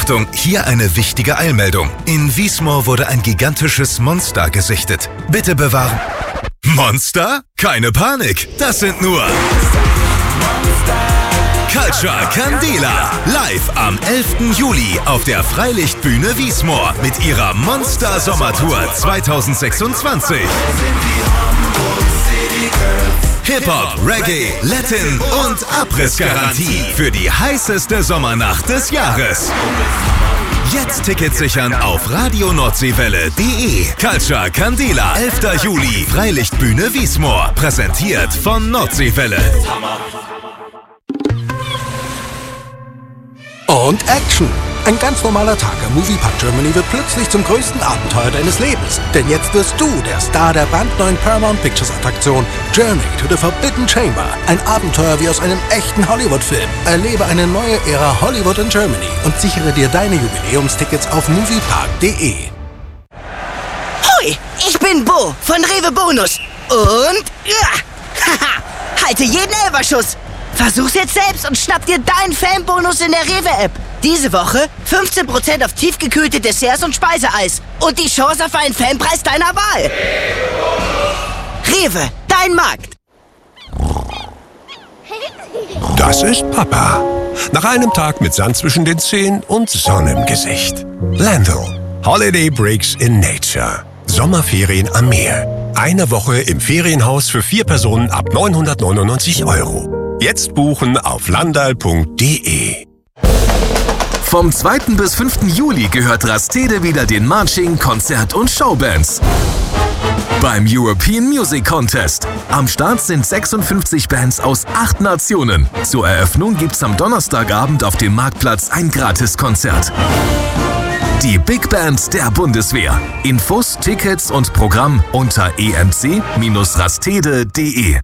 Achtung, hier eine wichtige Eilmeldung. In Wiesmoor wurde ein gigantisches Monster gesichtet. Bitte bewahren... Monster? Keine Panik, das sind nur... Culture Candela. Live am 11. Juli auf der Freilichtbühne Wiesmoor mit ihrer Monster-Sommertour 2026. Hip-Hop, Reggae, Latin und Abrissgarantie für die heißeste Sommernacht des Jahres. Jetzt Tickets sichern auf radionordseewelle.de. Culture Candela, 11. Juli, Freilichtbühne Wiesmoor. Präsentiert von Nordseewelle. Und Action! Ein ganz normaler Tag am Moviepark Germany wird plötzlich zum größten Abenteuer deines Lebens. Denn jetzt wirst du der Star der brandneuen Paramount Pictures Attraktion Journey to the Forbidden Chamber. Ein Abenteuer wie aus einem echten Hollywood-Film. Erlebe eine neue Ära Hollywood in Germany und sichere dir deine Jubiläumstickets auf moviepark.de. Hoi, ich bin Bo von Rewe Bonus. Und... halte jeden Elferschuss. Versuch's jetzt selbst und schnapp dir deinen Fanbonus in der Rewe-App. Diese Woche 15% auf tiefgekühlte Desserts und Speiseeis. Und die Chance auf einen Fanpreis deiner Wahl. Rewe, dein Markt. Das ist Papa. Nach einem Tag mit Sand zwischen den Zehen und Sonne im Gesicht. Landl. Holiday Breaks in Nature. Sommerferien am Meer. Eine Woche im Ferienhaus für 4 Personen ab 999 €. Jetzt buchen auf landal.de. Vom 2. bis 5. Juli gehört Rastede wieder den Marching, Konzert- und Showbands. Beim European Music Contest. Am Start sind 56 Bands aus 8 Nationen. Zur Eröffnung gibt's am Donnerstagabend auf dem Marktplatz ein Gratiskonzert. Die Big Band der Bundeswehr. Infos, Tickets und Programm unter emc-rastede.de.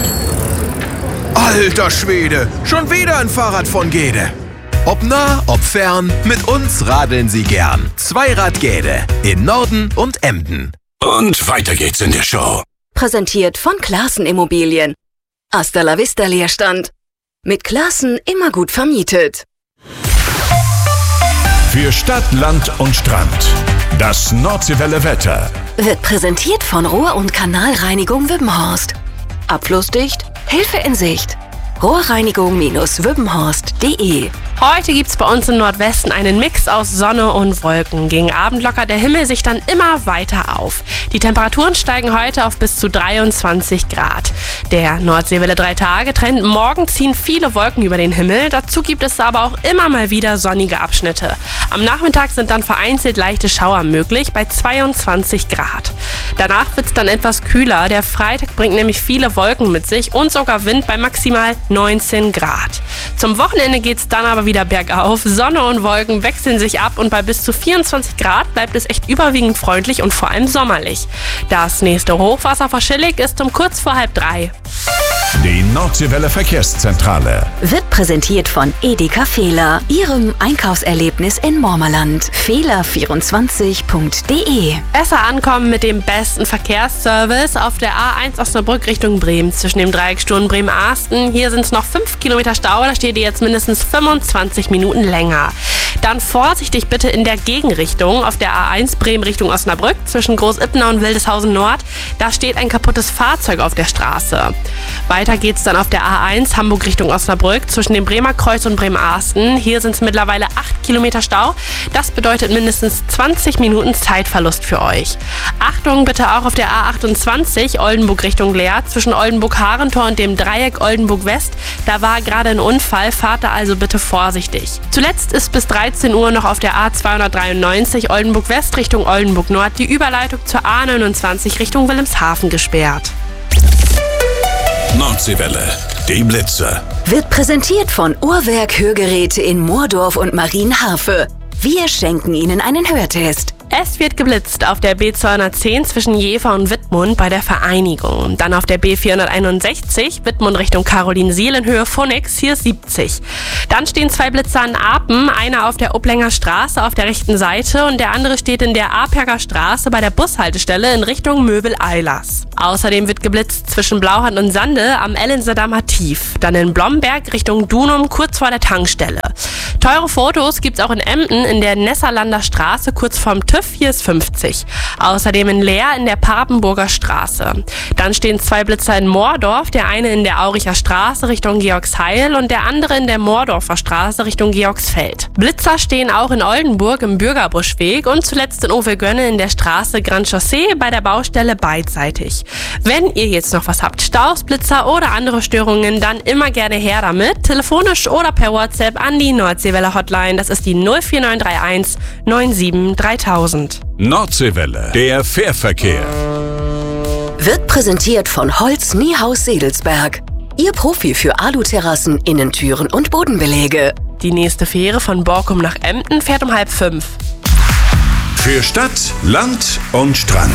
Alter Schwede, schon wieder ein Fahrrad von Gede. Ob nah, ob fern, mit uns radeln Sie gern. Zweirad Gede in Norden und Emden. Und weiter geht's in der Show. Präsentiert von Classen Immobilien. Hasta la vista Leerstand. Mit Classen immer gut vermietet. Für Stadt, Land und Strand. Das Nordseewelle Wetter. Wird präsentiert von Rohr- und Kanalreinigung Wübbenhorst. Abflussdicht, Hilfe in Sicht. Rohrreinigung-wübbenhorst.de. Heute gibt's bei uns im Nordwesten einen Mix aus Sonne und Wolken. Gegen Abend lockert der Himmel sich dann immer weiter auf. Die Temperaturen steigen heute auf bis zu 23 Grad. Der Nordseewelle 3-Tage-Trend. Morgen ziehen viele Wolken über den Himmel. Dazu gibt es aber auch immer mal wieder sonnige Abschnitte. Am Nachmittag sind dann vereinzelt leichte Schauer möglich bei 22 Grad. Danach wird's dann etwas kühler. Der Freitag bringt nämlich viele Wolken mit sich und sogar Wind bei maximal 19 Grad. Zum Wochenende geht's dann aber wieder bergauf. Sonne und Wolken wechseln sich ab und bei bis zu 24 Grad bleibt es echt überwiegend freundlich und vor allem sommerlich. Das nächste Hochwasser vor Schillig ist um kurz vor 2:30. Die Nordseewelle Verkehrszentrale. Wird präsentiert von Edeka Fehler, Ihrem Einkaufserlebnis in Mormerland. Fehler24.de. Besser ankommen mit dem besten Verkehrsservice auf der A1 Osnabrück Richtung Bremen. Zwischen dem Dreiecksturm Bremen-Arsten. Hier sind es noch 5 Kilometer Stau, da steht ihr jetzt mindestens 25 Minuten länger. Dann vorsichtig bitte in der Gegenrichtung auf der A1 Bremen Richtung Osnabrück zwischen Groß-Ippenau und Wildeshausen Nord. Da steht ein kaputtes Fahrzeug auf der Straße. Weiter geht's dann auf der A1 Hamburg Richtung Osnabrück zwischen dem Bremer Kreuz und Bremen-Arsten. Hier sind es mittlerweile 8 Kilometer Stau. Das bedeutet mindestens 20 Minuten Zeitverlust für euch. Achtung bitte auch auf der A28 Oldenburg Richtung Leer zwischen Oldenburg-Harentor und dem Dreieck Oldenburg West. Da war gerade ein Unfall, fahrt da also bitte vorsichtig. Zuletzt ist bis 13 Uhr noch auf der A293 Oldenburg West Richtung Oldenburg Nord die Überleitung zur A29 Richtung Wilhelmshaven gesperrt. Nordseewelle, die Blitze. Wird präsentiert von Uhrwerk Hörgeräte in Moordorf und Marienhafe. Wir schenken Ihnen einen Hörtest. Es wird geblitzt auf der B210 zwischen Jever und Wittmund bei der Vereinigung. Dann auf der B461 Wittmund Richtung Carolinsiel in Höhe Phoenix, hier 70. Dann stehen 2 Blitzer in Apen, einer auf der Oblenger Straße auf der rechten Seite und der andere steht in der Aperger Straße bei der Bushaltestelle in Richtung Möbel-Eilers. Außerdem wird geblitzt zwischen Blauhand und Sande am Ellenserdamer Tief. Dann in Blomberg Richtung Dunum kurz vor der Tankstelle. Teure Fotos gibt's auch in Emden in der Nesserlander Straße kurz vorm TÜV, hier ist 50. Außerdem in Leer in der Papenburger Straße. Dann stehen 2 Blitzer in Moordorf, der eine in der Auricher Straße Richtung Georgsheil und der andere in der Moordorfer Straße Richtung Georgsfeld. Blitzer stehen auch in Oldenburg im Bürgerbuschweg und zuletzt in Ovelgönne in der Straße Grand Chaussee bei der Baustelle beidseitig. Wenn ihr jetzt noch was habt, Staus, Blitzer oder andere Störungen, dann immer gerne her damit, telefonisch oder per WhatsApp an die Nordseewelle Hotline. Das ist die 04931 97 3000. Nordseewelle, der Fährverkehr. Wird präsentiert von Holz Niehaus Sedelsberg. Ihr Profi für Aluterrassen, Innentüren und Bodenbeläge. Die nächste Fähre von Borkum nach Emden fährt um 4:30. Für Stadt, Land und Strand.